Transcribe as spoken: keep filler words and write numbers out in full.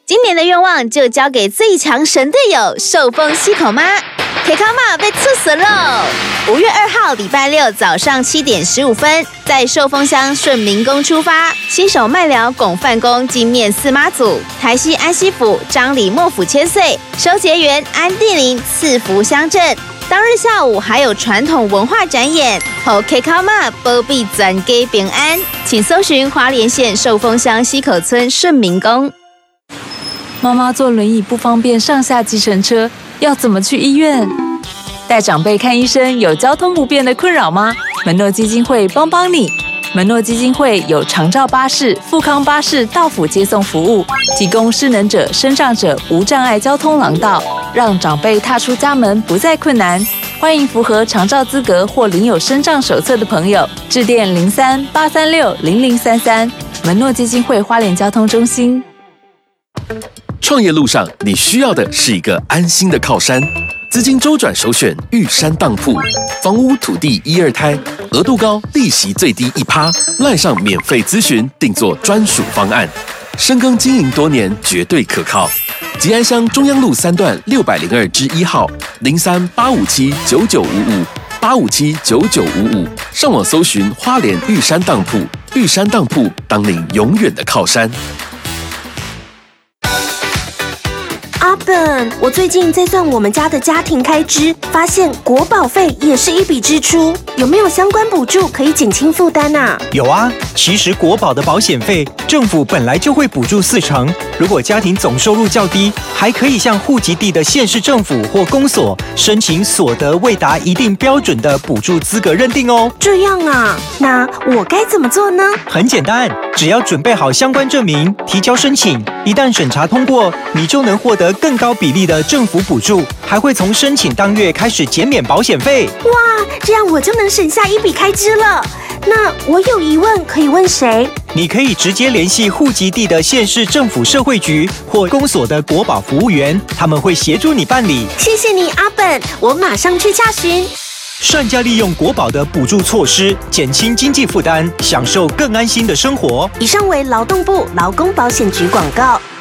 今年的愿望就交给最强神队友寿丰西口妈。K 康妈被猝死喽！五月二号礼拜六早上七点十五分，在寿丰乡顺民宫出发，新手麦寮拱范宫金面四妈祖，台西安溪府张李莫府千岁，收结缘安地林赐福乡镇。当日下午还有传统文化展演，后 K 康妈保庇全家平安，请搜寻花莲县寿丰乡溪口村顺民宫。 妈妈坐轮椅不方便上下计程车，要怎么去医院？带长辈看医生有交通不便的困扰吗？门诺基金会帮帮你。门诺基金会有长照巴士、富康巴士到府接送服务，提供失能者、身障者无障碍交通廊道，让长辈踏出家门不再困难。欢迎符合长照资格或领有身障手册的朋友，致电零三八三六零零三三。门诺基金会花莲交通中心。 创业路上，你需要的是一个安心的靠山。资金周转首选玉山当铺，房屋土地一二胎，额度高，利息最低一趴。赖上免费咨询，定做专属方案。深耕经营多年，绝对可靠。吉安乡中央路三段六百零二之一号，零三八五七九九五五八五七九九五五。上网搜寻花莲玉山当铺，玉山当铺当您永远的靠山。 阿本，我最近在算我们家的家庭开支，发现国保费也是一笔支出，有没有相关补助可以减轻负担啊？ 有啊，其实国保的保险费，政府本来就会补助四成。如果家庭总收入较低，还可以向户籍地的县市政府或公所申请所得未达一定标准的补助资格认定哦。 这样啊，那我该怎么做呢？ 很简单，只要准备好相关证明，提交申请，一旦审查通过，你就能获得更高比例的政府补助，还会从申请当月开始减免保险费。 哇，这样我就能省下一笔开支了。那我有疑问可以问谁？ 你可以直接联系户籍地的县市政府社会局或公所的国保服务员，他们会协助你办理。 谢谢你，阿本，我马上去洽询。 善加利用国保的补助措施，减轻经济负担，享受更安心的生活。 以上为劳动部劳工保险局广告。